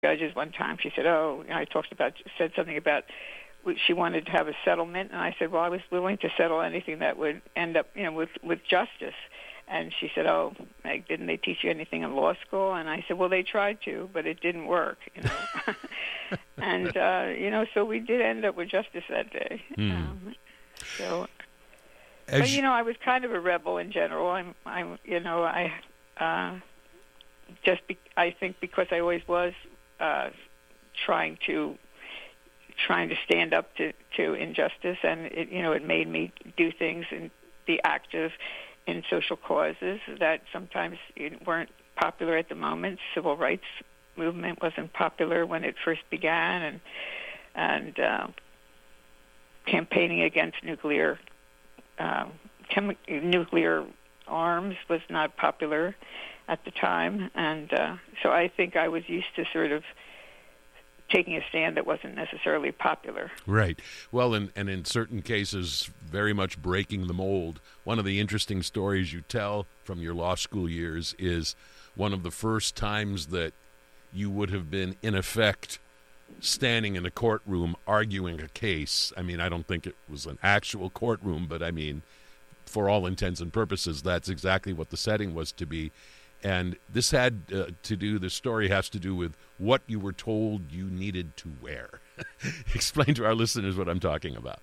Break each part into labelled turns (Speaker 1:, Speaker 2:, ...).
Speaker 1: judges one time. She said, said something about she wanted to have a settlement, and I said, well, I was willing to settle anything that would end up, with justice. And she said, oh, Meg, didn't they teach you anything in law school? And I said, well, they tried to, but it didn't work, And, so we did end up with justice that day. But I was kind of a rebel in general. I think because I always was trying to stand up to injustice, and it made me do things and be active in social causes that sometimes weren't popular at the moment. Civil rights movement wasn't popular when it first began, and campaigning against nuclear arms was not popular at the time, and so I think I was used to sort of taking a stand that wasn't necessarily popular.
Speaker 2: Right. Well, and in certain cases, very much breaking the mold. One of the interesting stories you tell from your law school years is one of the first times that you would have been, in effect, standing in a courtroom arguing a case. I mean, I don't think it was an actual courtroom, but I mean, for all intents and purposes, that's exactly what the setting was to be. And this had the story has to do with what you were told you needed to wear. Explain to our listeners what I'm talking about.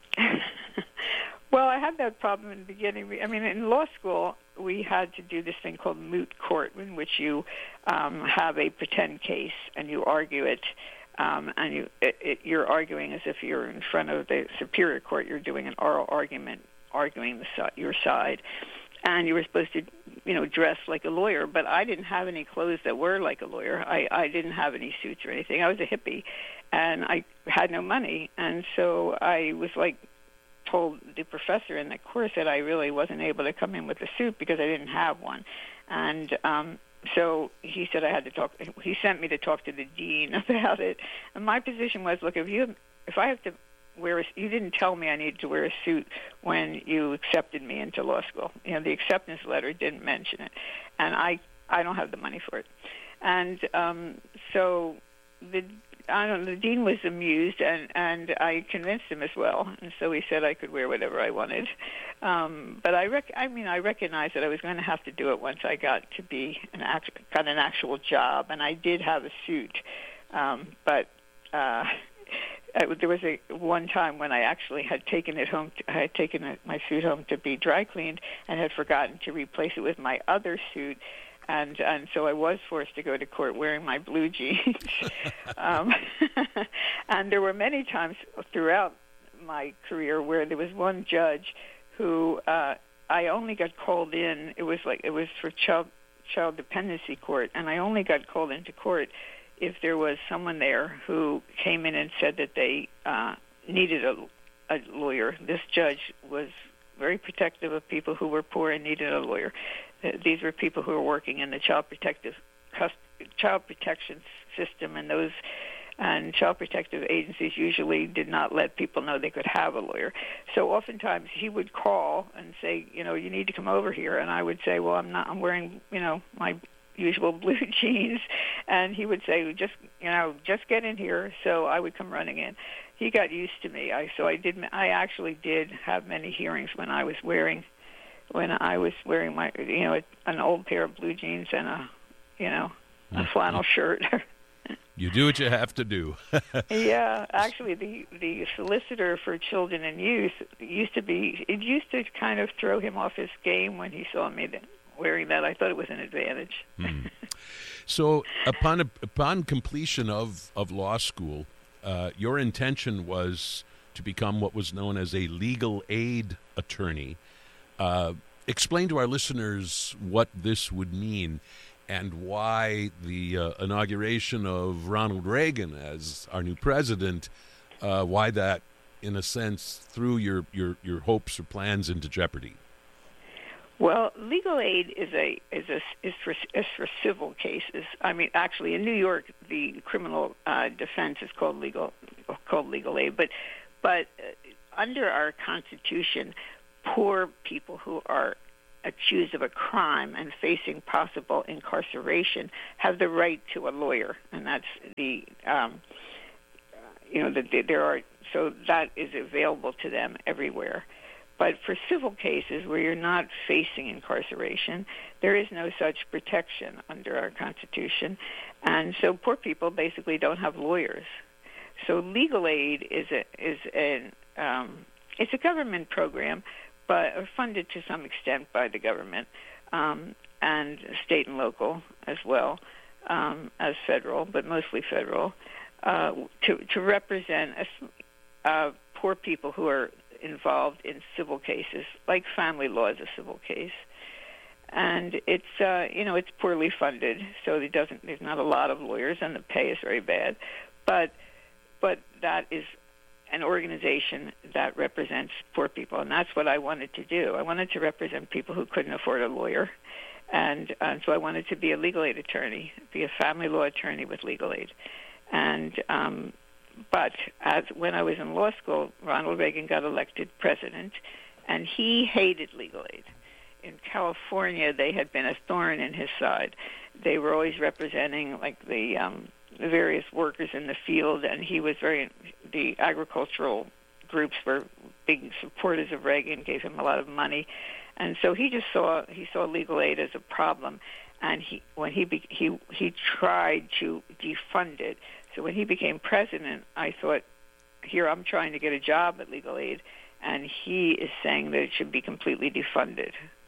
Speaker 1: Well, I had that problem in the beginning. I mean, in law school, we had to do this thing called moot court, in which you have a pretend case and you argue it, and you're arguing as if you're in front of the superior court. You're doing an oral argument, arguing your side. And you were supposed to, dress like a lawyer, but I didn't have any clothes that were like a lawyer. I didn't have any suits or anything. I was a hippie, and I had no money. And so I was told the professor in the course that I really wasn't able to come in with a suit because I didn't have one. And so he said I had to talk. He sent me to talk to the dean about it. And my position was, look, if I have to you didn't tell me I needed to wear a suit when you accepted me into law school. The acceptance letter didn't mention it, and I don't have the money for it. And so the dean was amused, and I convinced him as well. And so he said I could wear whatever I wanted. But I recognized that I was going to have to do it once I got to be got an actual job, and I did have a suit, but. There was one time when I actually had taken it home. I had taken my suit home to be dry cleaned and had forgotten to replace it with my other suit, and so I was forced to go to court wearing my blue jeans. And there were many times throughout my career where there was one judge who I only got called in. It was for child dependency court, and I only got called into court if there was someone there who came in and said that they needed a lawyer. This judge was very protective of people who were poor and needed a lawyer. These were people who were working in the child protection system, and child protective agencies usually did not let people know they could have a lawyer. So oftentimes he would call and say, you need to come over here, and I would say, well, I'm wearing, my usual blue jeans, and he would say, just get in here. So I would come running in. He got used to me. I actually did have many hearings when I was wearing my an old pair of blue jeans and a flannel shirt.
Speaker 2: You do what you have to do.
Speaker 1: Yeah, actually, the solicitor for children and youth used to kind of throw him off his game when he saw me wearing that. I thought it was an advantage.
Speaker 2: So upon completion of law school, your intention was to become what was known as a legal aid attorney. Explain to our listeners what this would mean and why the inauguration of Ronald Reagan as our new president, why that, in a sense, threw your hopes or plans into jeopardy.
Speaker 1: Well, legal aid is for civil cases. I mean, actually, in New York, the criminal defense is called legal aid. But under our Constitution, poor people who are accused of a crime and facing possible incarceration have the right to a lawyer, and that's so that is available to them everywhere. But for civil cases where you're not facing incarceration, there is no such protection under our Constitution, and so poor people basically don't have lawyers. So legal aid is it's a government program, but funded to some extent by the government, and state and local as well, as federal, but mostly federal, to represent poor people who are involved in civil cases, like family law is a civil case. And it's it's poorly funded, so there's not a lot of lawyers, and the pay is very bad. But that is an organization that represents poor people, and that's what I wanted to do. I wanted to represent people who couldn't afford a lawyer, and so I wanted to be a legal aid attorney, be a family law attorney with legal aid. And but when I was in law school, Ronald Reagan got elected president, and he hated legal aid. In California, they had been a thorn in his side. They were always representing like the various workers in the field, and he was the agricultural groups were big supporters of Reagan, gave him a lot of money, and so he saw legal aid as a problem, and he tried to defund it. So when he became president, I thought, here I'm trying to get a job at legal aid, and he is saying that it should be completely defunded.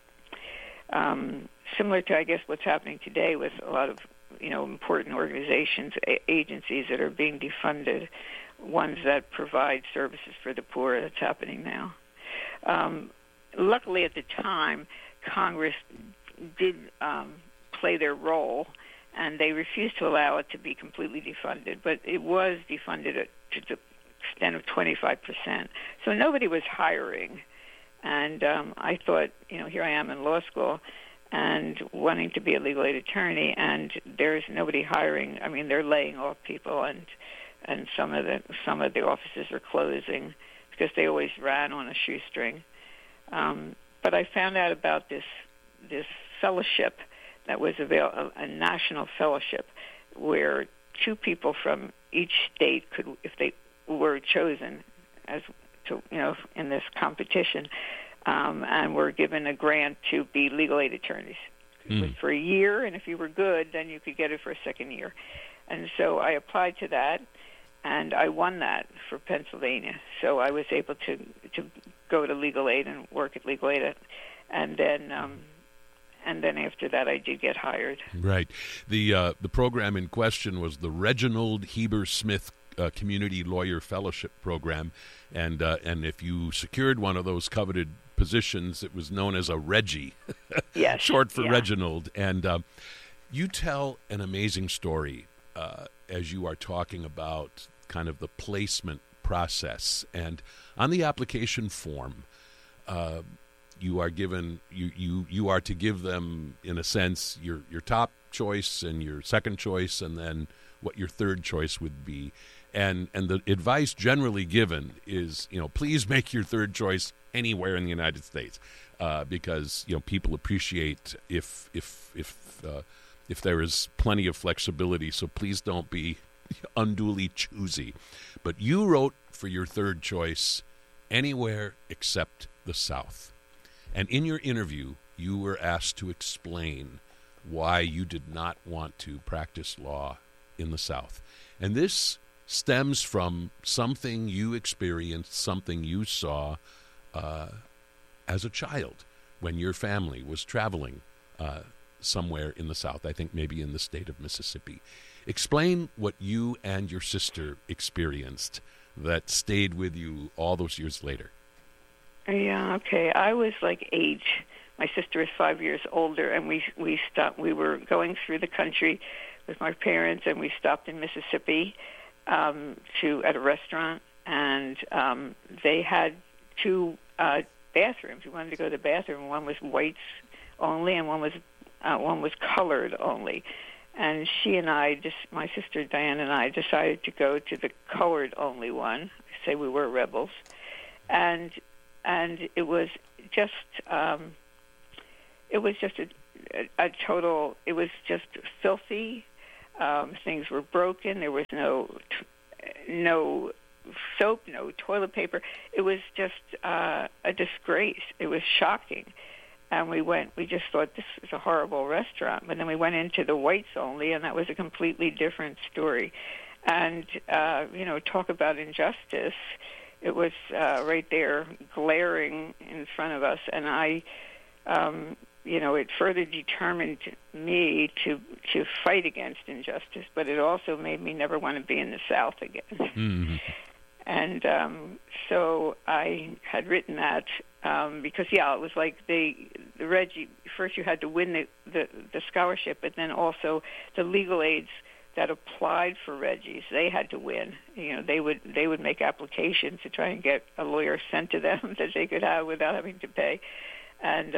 Speaker 1: Similar to, I guess, what's happening today with a lot of important organizations, agencies that are being defunded, ones that provide services for the poor. That's happening now. Luckily, at the time, Congress did play their role, and they refused to allow it to be completely defunded, but it was defunded to the extent of 25%. So nobody was hiring, and I thought, here I am in law school and wanting to be a legal aid attorney, and there's nobody hiring. I mean, they're laying off people, and some of the offices are closing because they always ran on a shoestring. But I found out about this fellowship that was a national fellowship where two people from each state could, if they were chosen as to in this competition, and were given a grant to be legal aid attorneys. It was for a year, and if you were good, then you could get it for a second year. And so I applied to that, and I won that for Pennsylvania. So I was able to go to legal aid and work at legal aid, and then after that I did get hired.
Speaker 2: Right. The program in question was the Reginald Heber Smith Community Lawyer Fellowship Program, and if you secured one of those coveted positions, it was known as a Reggie,
Speaker 1: yes,
Speaker 2: short for Reginald. And you tell an amazing story as you are talking about kind of the placement process. And on the application form, you are given you are to give them, in a sense, your top choice and your second choice, and then what your third choice would be. And the advice generally given is, please make your third choice anywhere in the United States, because people appreciate if there is plenty of flexibility. So please don't be unduly choosy. But you wrote for your third choice anywhere except the South. And in your interview, you were asked to explain why you did not want to practice law in the South. And this stems from something you experienced, something you saw as a child when your family was traveling somewhere in the South, I think maybe in the state of Mississippi. Explain what you and your sister experienced that stayed with you all those years later.
Speaker 1: Yeah, okay. I was like 8. My sister is 5 years older, and we stopped. We were going through the country with my parents, and we stopped in Mississippi at a restaurant, and they had 2 bathrooms. We wanted to go to the bathroom. One was whites only, and one was colored only. And she and I, my sister Diane and I, decided to go to the colored only one. Say we were rebels, and it was just it was just a total. It was just filthy. Things were broken. There was no soap, no toilet paper. It was just a disgrace. It was shocking. And we just thought this was a horrible restaurant. But then we went into the whites only, and that was a completely different story. And, talk about injustice. It was right there glaring in front of us. And it further determined me to fight against injustice, but it also made me never want to be in the South again.
Speaker 2: Mm-hmm.
Speaker 1: And so I had written that because, it was like the Reggie, first you had to win the scholarship, but then also the legal aids that applied for Reggie's, they had to win. They would make applications to try and get a lawyer sent to them that they could have without having to pay. And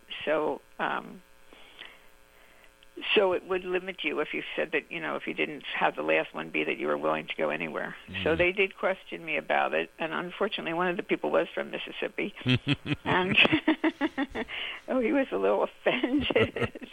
Speaker 1: so it would limit you if you said that, if you didn't have the last one be that you were willing to go anywhere. Mm. So they did question me about it, and unfortunately one of the people was from Mississippi. And he was a little offended.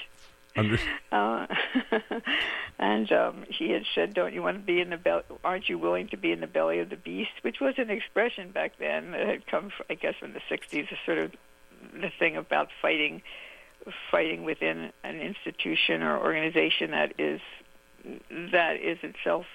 Speaker 1: And he had said, "Don't you want to be in the belly? Aren't you willing to be in the belly of the beast?" Which was an expression back then that had come, I guess, from the '60s. Sort of the thing about fighting within an institution or organization that is itself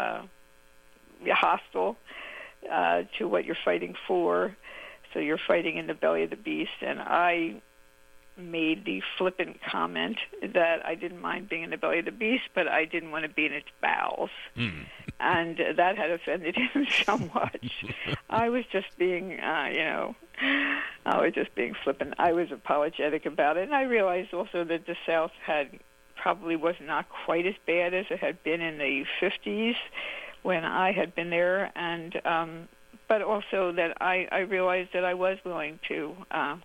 Speaker 1: hostile to what you're fighting for. So you're fighting in the belly of the beast, and I made the flippant comment that I didn't mind being in the belly of the beast, but I didn't want to be in its bowels. Mm. And that had offended him somewhat. I was just being, I was just being flippant. I was apologetic about it, and I realized also that the South probably was not quite as bad as it had been in the 50s when I had been there, and but also that I realized that I was willing to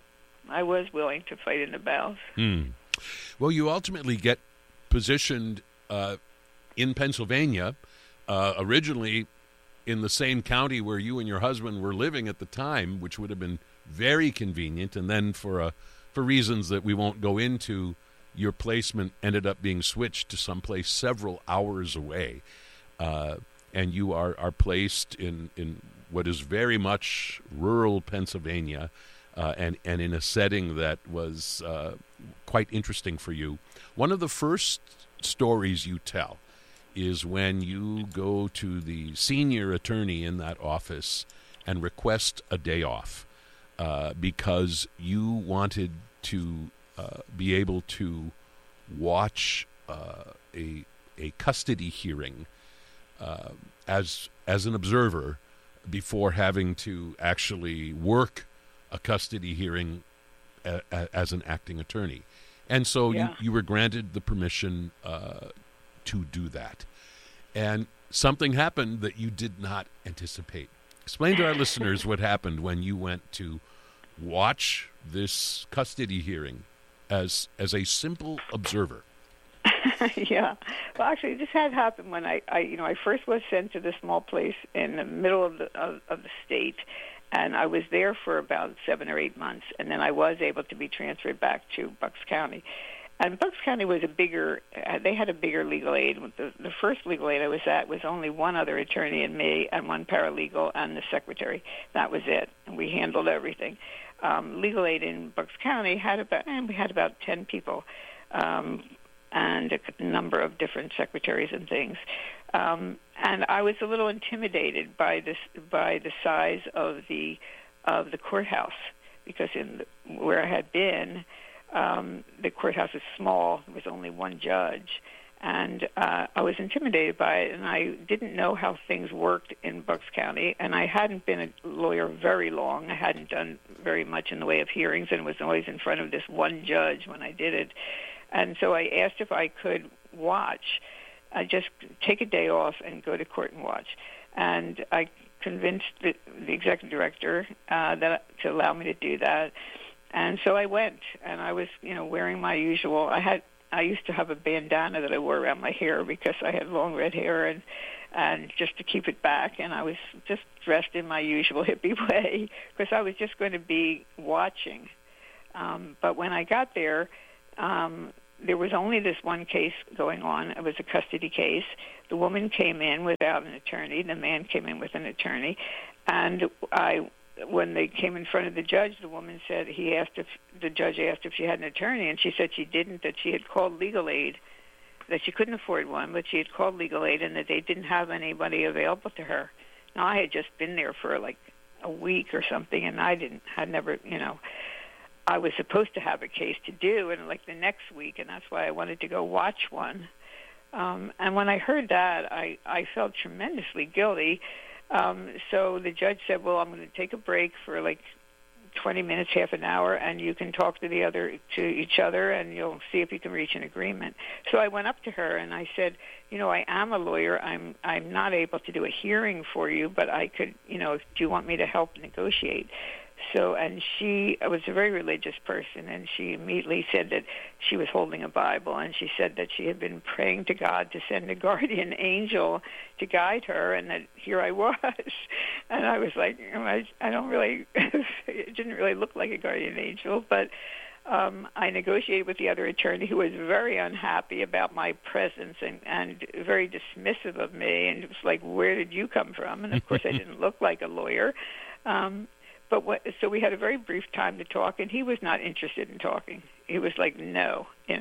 Speaker 1: fight in the bowels.
Speaker 2: Mm. Well, you ultimately get positioned in Pennsylvania, originally in the same county where you and your husband were living at the time, which would have been very convenient. And then for reasons that we won't go into, your placement ended up being switched to someplace several hours away. And you are placed in what is very much rural Pennsylvania, and in a setting that was quite interesting for you. One of the first stories you tell is when you go to the senior attorney in that office and request a day off because you wanted to be able to watch a custody hearing as an observer before having to actually work a custody hearing as an acting attorney. And so you were granted the permission to do that. And something happened that you did not anticipate. Explain to our listeners what happened when you went to watch this custody hearing as a simple observer.
Speaker 1: Yeah. Well, actually, this had happened when I first was sent to the small place in the middle of the state, and I was there for about 7 or 8 months, and then I was able to be transferred back to Bucks County. And Bucks County was they had a bigger legal aid. The first legal aid I was at was only one other attorney and me and one paralegal and the secretary. That was it. And we handled everything. Legal aid in Bucks County had about 10 people. And a number of different secretaries and things. And I was a little intimidated by the size of the courthouse, because where I had been, the courthouse is small. There was only one judge, and I was intimidated by it. And I didn't know how things worked in Bucks County, and I hadn't been a lawyer very long. I hadn't done very much in the way of hearings, and was always in front of this one judge when I did it. And so I asked if I could watch, just take a day off and go to court and watch. And I convinced the executive director to allow me to do that. And so I went, and I was, wearing my usual. I used to have a bandana that I wore around my hair because I had long red hair, and just to keep it back. And I was just dressed in my usual hippie way because I was just going to be watching. But when I got there, there was only this one case going on. It was a custody case. The woman came in without an attorney. The man came in with an attorney. And when they came in front of the judge, the woman said, the judge asked if she had an attorney, and she said she didn't, that she had called legal aid, that she couldn't afford one, but she had called legal aid and that they didn't have anybody available to her. Now, I had just been there for like a week or something, and I was supposed to have a case to do, and like the next week, and that's why I wanted to go watch one. And when I heard that, I felt tremendously guilty. So the judge said, well, I'm going to take a break for like 20 minutes, half an hour, and you can talk to each other, and you'll see if you can reach an agreement. So I went up to her and I said, I am a lawyer. I'm not able to do a hearing for you, but I could, do you want me to help negotiate? So, and she was a very religious person, and she immediately said that she was holding a Bible, and she said that she had been praying to God to send a guardian angel to guide her, and that here I was. And I was like, I don't really, it didn't really look like a guardian angel, but I negotiated with the other attorney, who was very unhappy about my presence and very dismissive of me, and it was like, where did you come from? And of course I didn't look like a lawyer. So we had a very brief time to talk, and he was not interested in talking. He was like, no.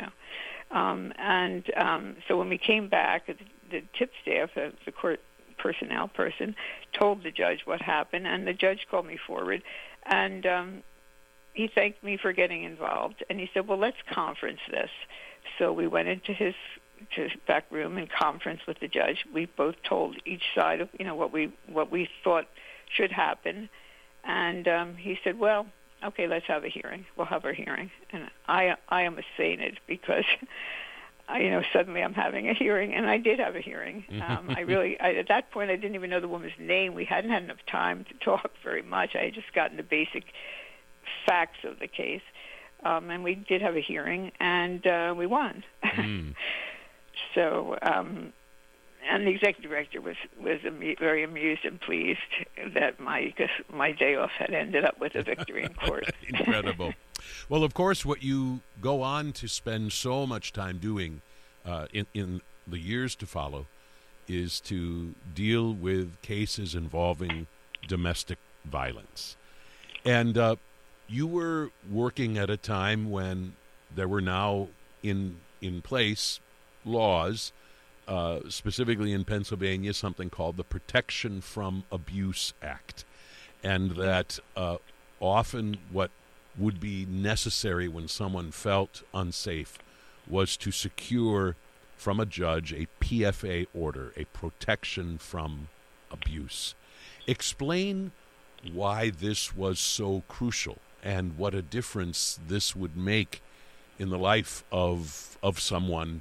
Speaker 1: So when we came back, the tip staff, the court personnel person, told the judge what happened, and the judge called me forward, and he thanked me for getting involved, and he said, well, let's conference this. So we went into his back room and conference with the judge. We both told each side of what we thought should happen. And he said, well, okay, let's have a hearing. We'll have our hearing. And I almost fainted because, suddenly I'm having a hearing. And I did have a hearing. At that point, I didn't even know the woman's name. We hadn't had enough time to talk very much. I had just gotten the basic facts of the case. And we did have a hearing, and we won. So... and the executive director was very amused and pleased that my day off had ended up with a victory in court.
Speaker 2: Incredible. Well, of course, what you go on to spend so much time doing in the years to follow is to deal with cases involving domestic violence. And you were working at a time when there were now in place laws, specifically in Pennsylvania, something called the Protection from Abuse Act, and that often what would be necessary when someone felt unsafe was to secure from a judge a PFA order, a protection from abuse. Explain why this was so crucial and what a difference this would make in the life of someone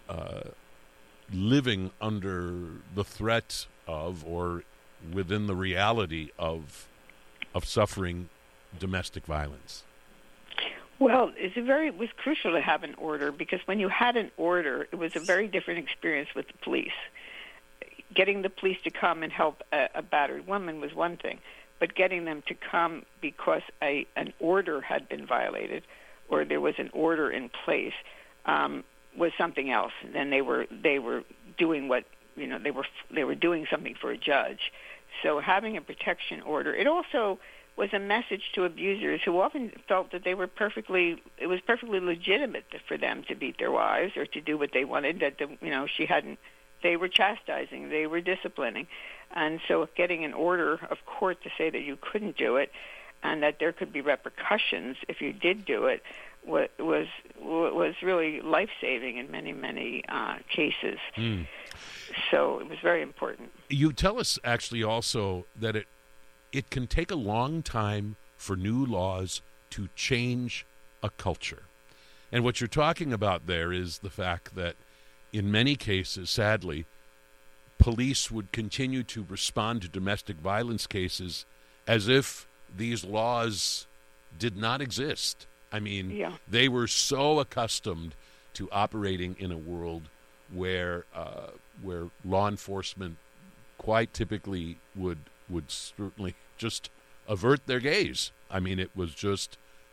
Speaker 2: living under the threat of or within the reality of suffering domestic violence.
Speaker 1: Well, it was crucial to have an order, because when you had an order, it was a very different experience with the police. Getting the police to come and help a battered woman was one thing, but getting them to come because an order had been violated or there was an order in place was something else. Then they were doing they were doing something for a judge. So having a protection order, it also was a message to abusers who often felt that it was perfectly legitimate for them to beat their wives or to do what they wanted. That they were chastising, they were disciplining, and so getting an order of court to say that you couldn't do it, and that there could be repercussions if you did do it, was really life-saving in many cases. So it was very important.
Speaker 2: You tell us actually also that it can take a long time for new laws to change a culture. And what you're talking about there is the fact that in many cases, sadly, police would continue to respond to domestic violence cases as if these laws did not exist. I mean, They were so accustomed to operating in a world where law enforcement quite typically would certainly just avert their gaze. I mean, it was just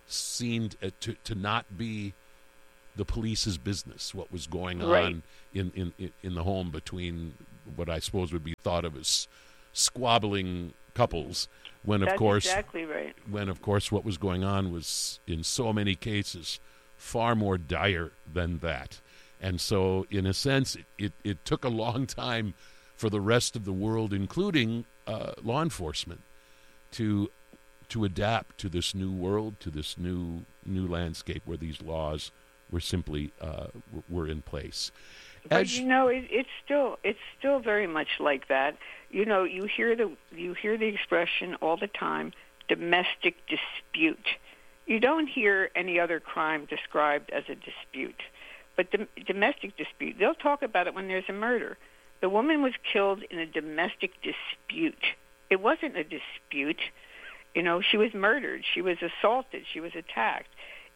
Speaker 2: seemed to not be the police's business, what was going
Speaker 1: Right.
Speaker 2: on in the home between what I suppose would be thought of as squabbling couples, when of
Speaker 1: That's
Speaker 2: course
Speaker 1: exactly right.
Speaker 2: what was going on was in so many cases far more dire than that. And so in a sense it took a long time for the rest of the world, including law enforcement, to adapt to this new world, to this new landscape where these laws were simply were in place.
Speaker 1: But it's still very much like that. You know, you hear the expression all the time, domestic dispute. You don't hear any other crime described as a dispute. But domestic dispute, they'll talk about it when there's a murder. The woman was killed in a domestic dispute. It wasn't a dispute. You know, she was murdered. She was assaulted. She was attacked.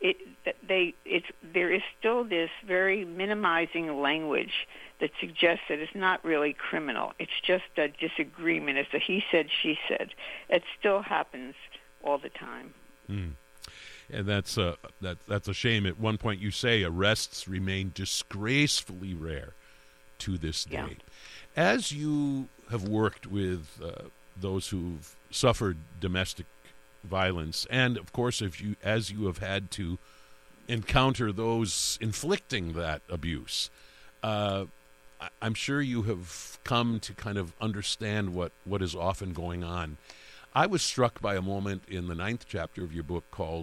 Speaker 1: There is still this very minimizing language that suggests that it's not really criminal. It's just a disagreement. It's a he said, she said. It still happens all the time.
Speaker 2: Mm. And that's a shame. At one point you say arrests remain disgracefully rare to this day.
Speaker 1: Yeah.
Speaker 2: As you have worked with those who've suffered domestic violence, and of course as you have had to encounter those inflicting that abuse, I'm sure you have come to kind of understand what is often going on. I was struck by a moment in the 9th chapter of your book called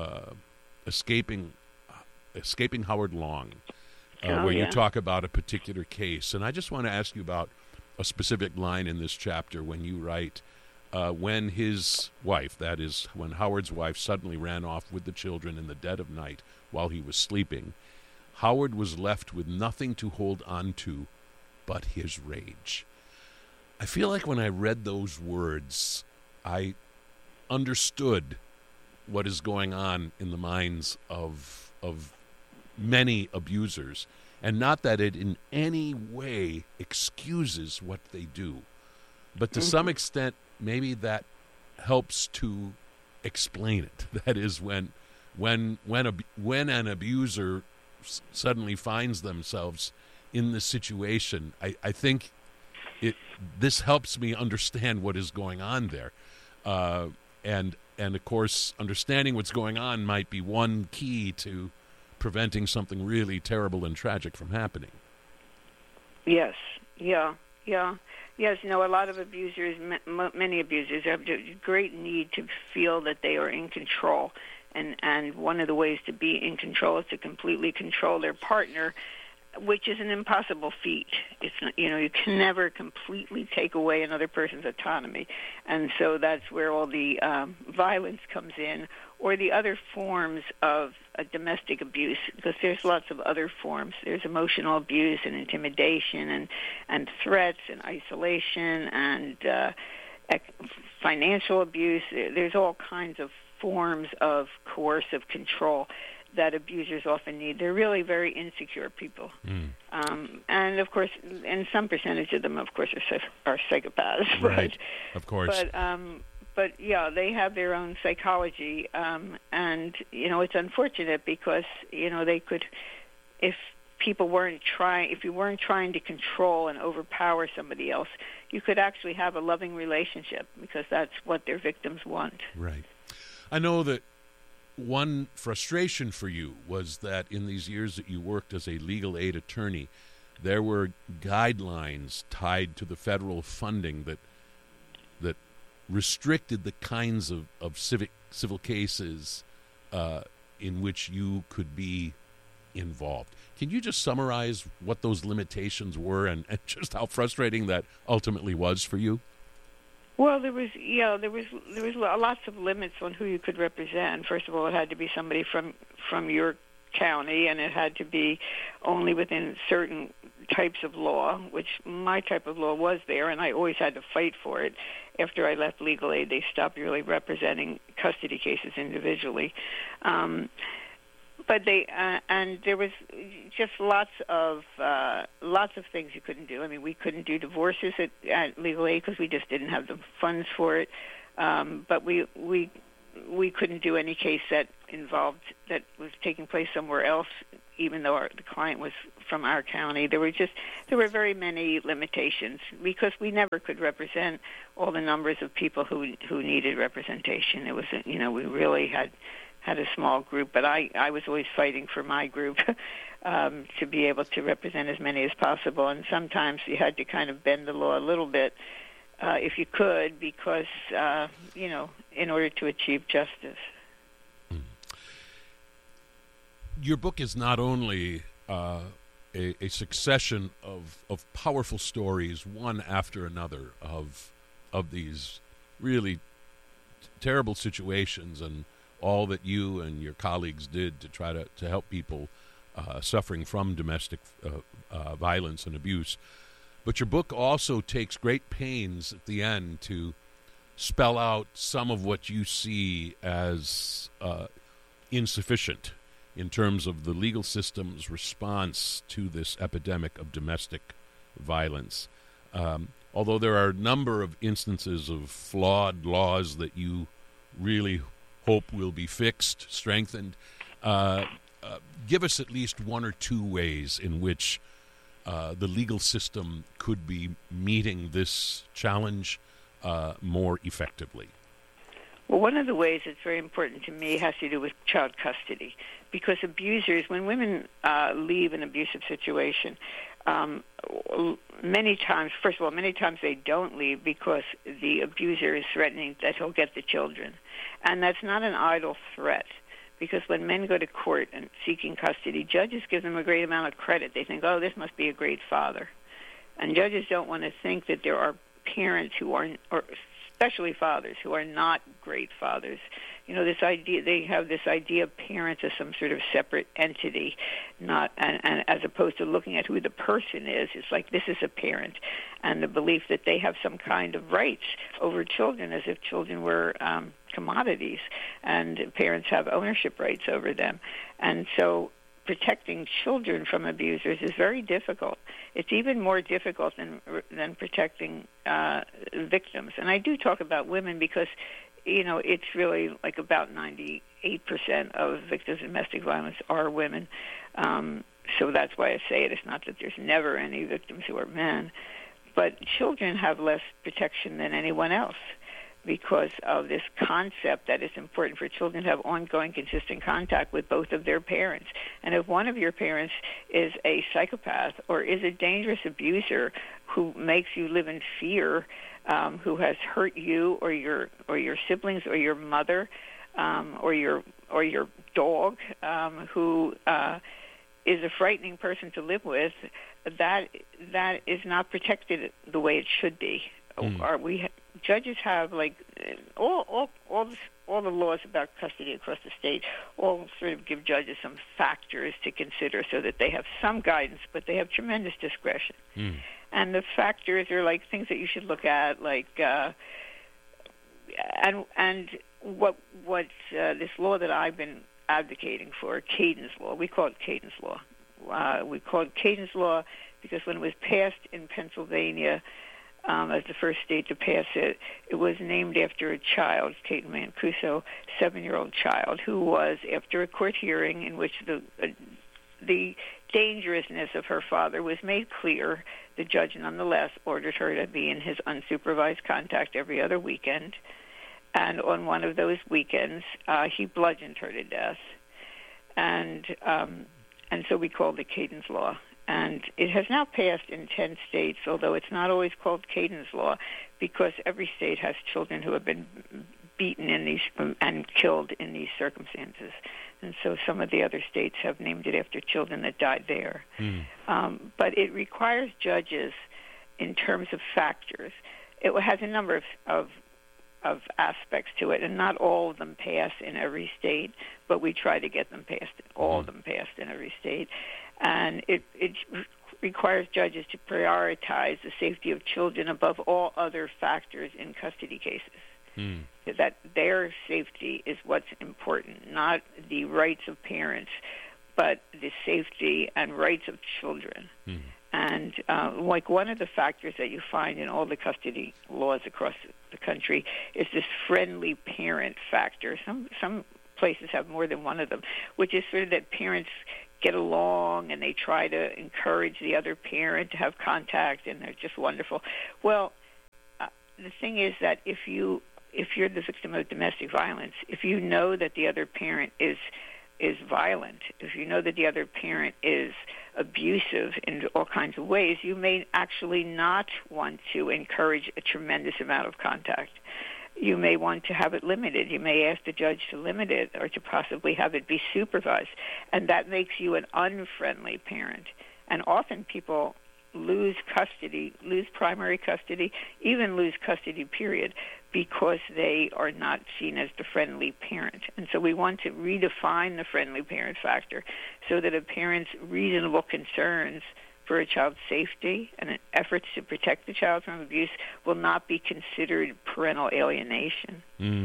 Speaker 2: Escaping Howard Long, where you talk about a particular case. And I just want to ask you about a specific line in this chapter when you write, when his wife, that is, when Howard's wife suddenly ran off with the children in the dead of night while he was sleeping, Howard was left with nothing to hold on to but his rage. I feel like when I read those words, I understood what is going on in the minds of many abusers, and not that it in any way excuses what they do, but to some extent maybe that helps to explain it. That is, when an abuser suddenly finds themselves in this situation, I think this helps me understand what is going on there, and of course understanding what's going on might be one key to preventing something really terrible and tragic from happening. Yes.
Speaker 1: Yes, you know, a lot of abusers, many abusers have a great need to feel that they are in control. And one of the ways to be in control is to completely control their partner, which is an impossible feat. It's not, you know, you can never completely take away another person's autonomy. And so that's where all the violence comes in, or the other forms of domestic abuse, because there's lots of other forms. There's emotional abuse and intimidation and threats and isolation and financial abuse. There's all kinds of forms of coercive control that abusers often need. They're really very insecure people. And, of course, and some percentage of them, of course, are psychopaths.
Speaker 2: Right, of course.
Speaker 1: But, yeah, they have their own psychology. And, you know, it's unfortunate because, you know, they could, if you weren't trying to control and overpower somebody else, you could actually have a loving relationship, because that's what their victims want.
Speaker 2: Right. I know that one frustration for you was that in these years that you worked as a legal aid attorney, there were guidelines tied to the federal funding that restricted the kinds of civil cases in which you could be involved. Can you just summarize what those limitations were and just how frustrating that ultimately was for you?
Speaker 1: Well, there was lots of limits on who you could represent. First of all, it had to be somebody from your county, and it had to be only within certain types of law, which my type of law was there, and I always had to fight for it. After I left legal aid, they stopped really representing custody cases individually. But and there was just lots of things you couldn't do. I mean, we couldn't do divorces at legal aid because we just didn't have the funds for it. But we we couldn't do any case that was taking place somewhere else, even though the client was from our county. There were very many limitations because we never could represent all the numbers of people who needed representation. It was, we really had a small group, but I was always fighting for my group to be able to represent as many as possible. And sometimes you had to kind of bend the law a little bit if you could, because in order to achieve justice.
Speaker 2: Your book is not only a succession of powerful stories, one after another, of these really terrible situations and all that you and your colleagues did to try to help people suffering from domestic violence and abuse. But your book also takes great pains at the end to spell out some of what you see as insufficient in terms of the legal system's response to this epidemic of domestic violence. Although there are a number of instances of flawed laws that you really hope will be fixed, strengthened, give us at least one or two ways in which the legal system could be meeting this challenge more effectively.
Speaker 1: Well, one of the ways that's very important to me has to do with child custody, because abusers, when women leave an abusive situation, many times they don't leave because the abuser is threatening that he'll get the children. And that's not an idle threat, because when men go to court and seeking custody, judges give them a great amount of credit. They think, oh, this must be a great father. And judges don't want to think that there are parents who are, or especially fathers, who are not great fathers. They have this idea of parents as some sort of separate entity, and as opposed to looking at who the person is. It's like, this is a parent, and the belief that they have some kind of rights over children, as if children were commodities, and parents have ownership rights over them. And so protecting children from abusers is very difficult. It's even more difficult than protecting victims. And I do talk about women because it's really like about 98% of victims of domestic violence are women. So that's why I say it. It's not that there's never any victims who are men. But children have less protection than anyone else because of this concept that it's important for children to have ongoing, consistent contact with both of their parents. And if one of your parents is a psychopath or is a dangerous abuser who makes you live in fear, who has hurt you or your siblings or your mother or your dog, who is a frightening person to live with, that is not protected the way it should be. Judges have all the laws about custody across the state all sort of give judges some factors to consider so that they have some guidance, but they have tremendous discretion. And the factors are like things that you should look at, and what this law that I've been advocating for, Kayden's Law, we call it Kayden's Law. We call it Kayden's Law because when it was passed in Pennsylvania, as the first state to pass it, it was named after a child, Kayden Mancuso, 7-year-old child, who was, after a court hearing in which the dangerousness of her father was made clear, the judge nonetheless ordered her to be in his unsupervised contact every other weekend. And on one of those weekends, he bludgeoned her to death. And so we called it Kayden's Law. And it has now passed in 10 states, although it's not always called Kayden's Law, because every state has children who have been beaten in these and killed in these circumstances. And so some of the other states have named it after children that died there. But it requires judges in terms of factors. It has a number of aspects to it, and not all of them pass in every state, but we try to get them passed, all of them passed in every state. And it requires judges to prioritize the safety of children above all other factors in custody cases. That their safety is what's important, not the rights of parents, but the safety and rights of children. And like one of the factors that you find in all the custody laws across the country is this friendly parent factor. Some places have more than one of them, which is sort of that parents get along and they try to encourage the other parent to have contact, and they're just wonderful. Well, the thing is that if you're the victim of domestic violence, if you know that the other parent is violent, if you know that the other parent is abusive in all kinds of ways, you may actually not want to encourage a tremendous amount of contact. You may want to have it limited. You may ask the judge to limit it or to possibly have it be supervised. And that makes you an unfriendly parent. And often people lose custody, lose primary custody, even lose custody period, because they are not seen as the friendly parent. And so we want to redefine the friendly parent factor so that a parent's reasonable concerns for a child's safety and efforts to protect the child from abuse will not be considered parental alienation.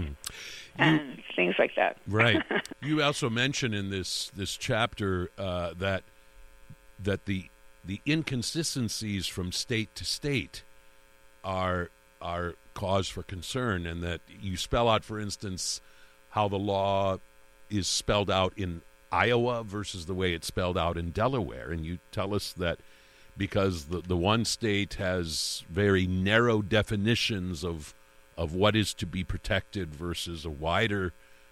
Speaker 1: And things like that.
Speaker 2: Right. You also mention in this chapter that the inconsistencies from state to state are cause for concern, and that you spell out, for instance, how the law is spelled out in Iowa versus the way it's spelled out in Delaware. And you tell us that because the one state has very narrow definitions of what is to be protected versus a wider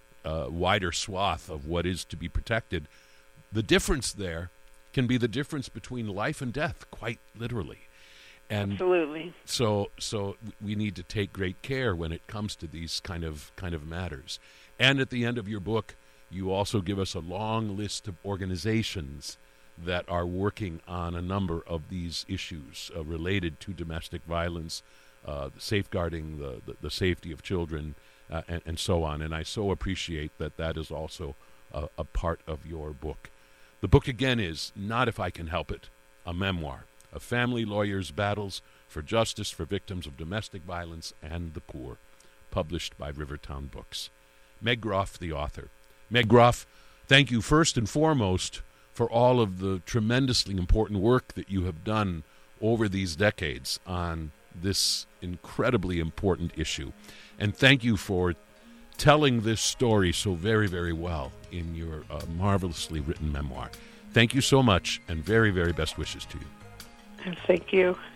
Speaker 2: swath of what is to be protected, the difference there can be the difference between life and death, quite literally. And
Speaker 1: absolutely.
Speaker 2: So we need to take great care when it comes to these kind of matters. And at the end of your book, you also give us a long list of organizations that are working on a number of these issues related to domestic violence, safeguarding the safety of children, and so on. And I so appreciate that is also a part of your book. The book, again, is Not If I Can Help It, a memoir of family lawyers' battles for justice for victims of domestic violence and the poor, published by Rivertown Books. Meg Groff, the author. Meg Groff, thank you first and foremost for all of the tremendously important work that you have done over these decades on this incredibly important issue. And thank you for telling this story so very, very well in your marvelously written memoir. Thank you so much, and very, very best wishes to you.
Speaker 1: Thank you.